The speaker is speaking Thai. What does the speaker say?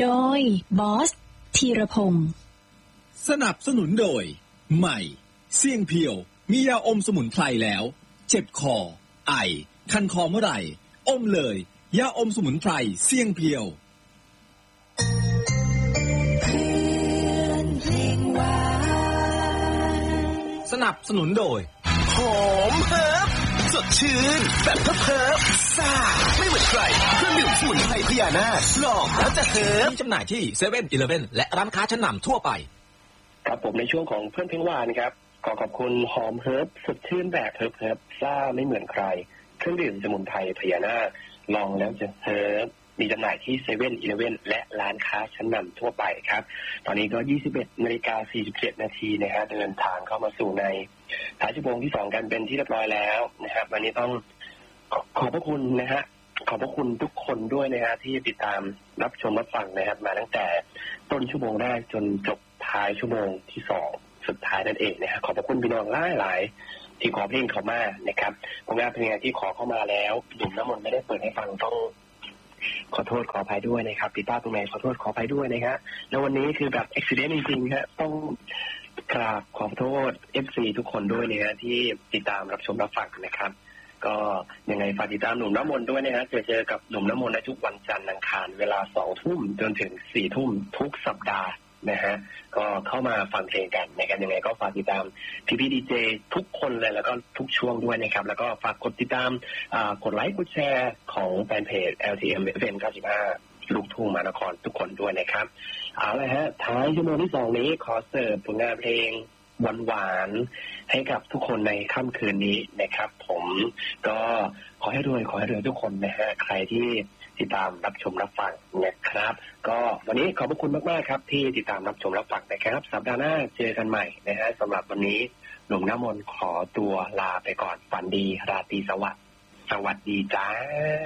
โดยบอสธีรพงศ์สนับสนุนโดยใหม่เสี่ยงเพียวมียาอมสมุนไพรแล้วเจ็บคอไอคันคอเมื่อไหร่อมเลยยาอมสมุนไพรเสี่ยงเพียวสนับสนุนโดยหอมเฮิร์บสดชื่นแบบเฮิร์บซ่าไม่เหมือนใครเครื่องดื่มสมุนไพรพญานาคลองแล้วจะเฮิร์บมีจำหน่ายที่เซเว่นอีเลฟเว่นและร้านค้าชั้นนำทั่วไปครับผมในช่วงของเพื่อนเพ่งวานครับขอขอบคุณหอมเฮิร์บสดชื่นแบบเฮิร์บซ่าไม่เหมือนใครเครื่องดื่มสมุนไพรพญานาคลองแล้วจะเฮิร์บมีจำหน่ายที่เซเว่นอีเลฟเว่นและร้านค้าชั้นนำทั่วไปครับตอนนี้ก็ 21:47 นาทีนะฮะเดินทางเข้ามาสู่ในท้ายชั่วโมงที่2กันเป็นที่เรียบร้อยแล้วนะครับวันนี้ต้องขอบพระคุณนะฮะขอบพระคุณทุกคนด้วยนะฮะที่ติดตามรับชมรับฟังนะครับมาตั้งแต่ต้นชั่วโมงแรกจนจบท้ายชั่วโมงที่2สุดท้ายนั่นเองนะฮะขอบพระคุณพี่น้องหลายที่ขอเพลงเข้ามานะครับผลงานเพลงที่ขอเข้ามาแล้วหนุ่มน้ำมนต์ไม่ได้เปิดให้ฟังต้องขอโทษขออภัยด้วยนะครับผิดพลาดตรงไหนขอโทษขออภัยด้วยนะครับแล้ววันนี้คือแบบอุบัติเหตุจริงๆครับต้องกราบขอโทษ FC ทุกคนด้วยนะฮะที่ติดตามรับชมรับฟังนะครับก็ยังไงฝากติดตามหนุ่มน้ำมนต์ด้วยนะฮะเจอกับหนุ่มน้ำมนต์ในทุกวันจันทร์อังคารเวลา 20:00 นจนถึง 4:00 นทุกสัปดาห์นะฮะก็เข้ามาฟังเพลงกันนะครับยังไงก็ฝากติดตามพี่ดีเจทุกคนเลยแล้วก็ทุกช่วงด้วยนะครับแล้วก็ฝากกดติดตามกดไลค์กดแชร์ของแฟนเพจ LTM FM 95ลูกทุ่งมหานครทุกคนด้วยนะครับเอาละฮะท้ายชั่วโมงที่2นี้ขอเสิร์ฟผลงานเพลงหวานๆให้กับทุกคนในค่ำคืนนี้นะครับผมก็ขอให้รวยทุกคนนะฮะใครที่ติดตามรับชมรับฟังนะครับก็วันนี้ขอบพระคุณมากๆครับที่ติดตามรับชมรับฟังนะครับสัปดาห์หน้าเจอกันใหม่นะฮะสำหรับวันนี้หนุ่มน้ำมนต์ขอตัวลาไปก่อนฝันดีราตรีสวัสดิ์สวัสดีจ้า